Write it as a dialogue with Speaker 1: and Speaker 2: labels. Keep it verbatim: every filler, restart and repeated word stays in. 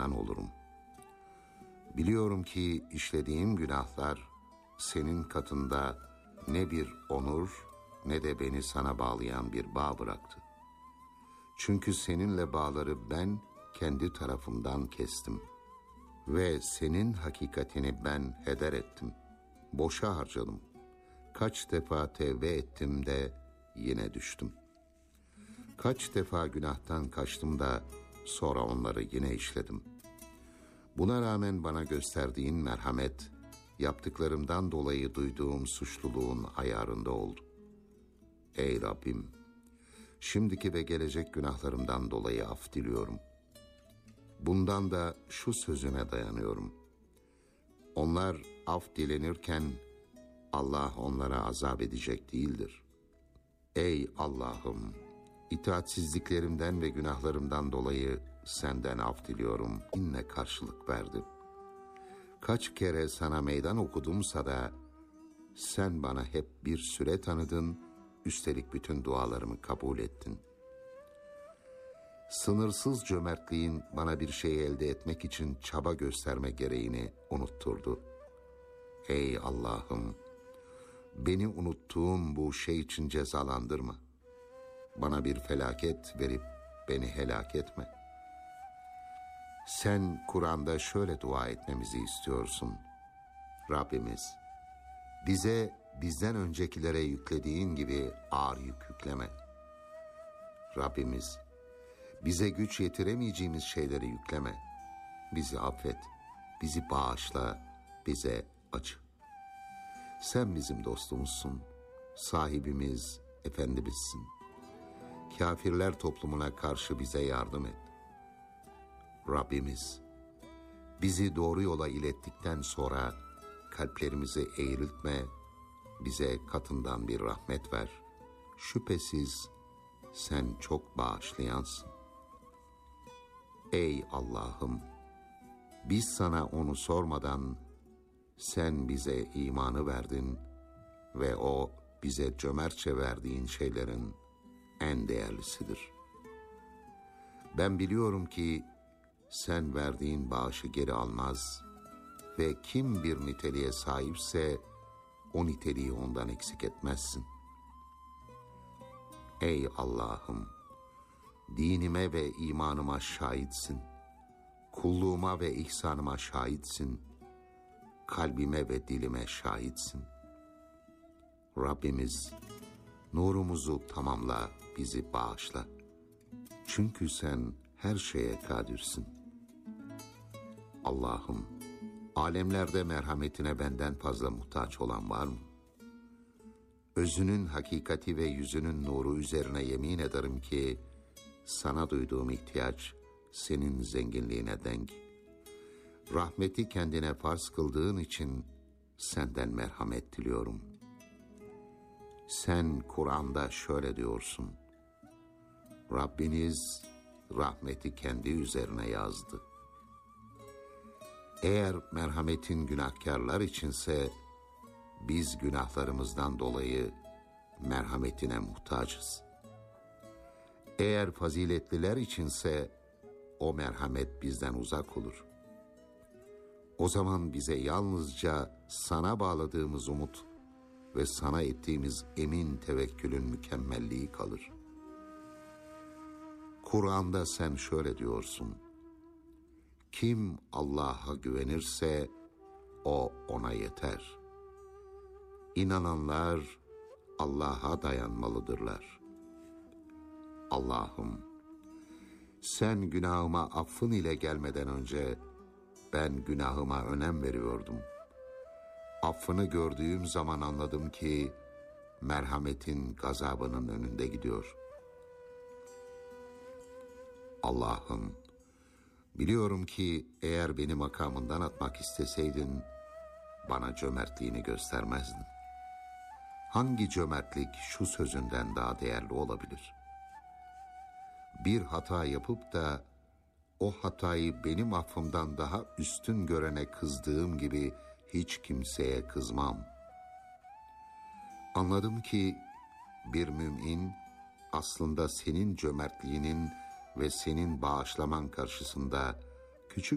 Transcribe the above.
Speaker 1: kullarından olurum. Biliyorum ki işlediğim günahlar senin katında ne bir onur ne de beni sana bağlayan bir bağ bıraktı. Çünkü seninle bağları ben kendi tarafımdan kestim ve senin hakikatini ben heder ettim. Boşa harcadım. Kaç defa tevbe ettim de yine düştüm. Kaç defa günahtan kaçtım da sonra onları yine işledim. Buna rağmen bana gösterdiğin merhamet, yaptıklarımdan dolayı duyduğum suçluluğun ayarında oldu. Ey Rabbim! Şimdiki ve gelecek günahlarımdan dolayı af diliyorum. Bundan da şu sözüne dayanıyorum. Onlar af dilenirken Allah onlara azap edecek değildir. Ey Allah'ım! İtaatsizliklerimden ve günahlarımdan dolayı senden af diliyorum. İnne karşılık verdi. Kaç kere sana meydan okudumsa da sen bana hep bir süre tanıdın, üstelik bütün dualarımı kabul ettin. Sınırsız cömertliğin bana bir şey elde etmek için çaba gösterme gereğini unutturdu. Ey Allah'ım! Beni unuttuğum bu şey için cezalandırma. Bana bir felaket verip beni helak etme. Sen Kur'an'da şöyle dua etmemizi istiyorsun. Rabbimiz, bize bizden öncekilere yüklediğin gibi ağır yük yükleme. Rabbimiz, bize güç yetiremeyeceğimiz şeyleri yükleme. Bizi affet, bizi bağışla, bize acı. Sen bizim dostumuzsun, sahibimiz, efendimizsin. Kafirler toplumuna karşı bize yardım et. Rabbimiz, bizi doğru yola ilettikten sonra kalplerimizi eğriltme, bize katından bir rahmet ver. Şüphesiz sen çok bağışlayansın. Ey Allah'ım! Biz sana onu sormadan sen bize imanı verdin ve o bize cömertçe verdiğin şeylerin en değerlisidir. Ben biliyorum ki sen verdiğin bağışı geri almaz ve kim bir niteliğe sahipse o niteliği ondan eksik etmezsin. Ey Allah'ım! Dinime ve imanıma şahitsin. Kulluğuma ve ihsanıma şahitsin. Kalbime ve dilime şahitsin. Rabbimiz, nurumuzu tamamla, bizi bağışla. Çünkü sen her şeye kadirsin. Allah'ım, alemlerde merhametine benden fazla muhtaç olan var mı? Özünün hakikati ve yüzünün nuru üzerine yemin ederim ki sana duyduğum ihtiyaç senin zenginliğine denk. Rahmeti kendine farz kıldığın için senden merhamet diliyorum. Sen Kur'an'da şöyle diyorsun. Rabbiniz rahmeti kendi üzerine yazdı. Eğer merhametin günahkarlar içinse biz günahlarımızdan dolayı merhametine muhtacız. Eğer faziletliler içinse o merhamet bizden uzak olur. O zaman bize yalnızca sana bağladığımız umut ve sana ettiğimiz emin tevekkülün mükemmelliği kalır. Kur'an'da sen şöyle diyorsun. Kim Allah'a güvenirse o ona yeter. İnananlar Allah'a dayanmalıdırlar. Allah'ım, sen günahıma affın ile gelmeden önce ben günahıma önem veriyordum. Affını gördüğüm zaman anladım ki merhametin gazabının önünde gidiyor. Allah'ım, biliyorum ki eğer beni makamından atmak isteseydin bana cömertliğini göstermezdin. Hangi cömertlik şu sözünden daha değerli olabilir? Bir hata yapıp da o hatayı benim affımdan daha üstün görene kızdığım gibi hiç kimseye kızmam. Anladım ki bir mümin aslında senin cömertliğinin ve senin bağışlaman karşısında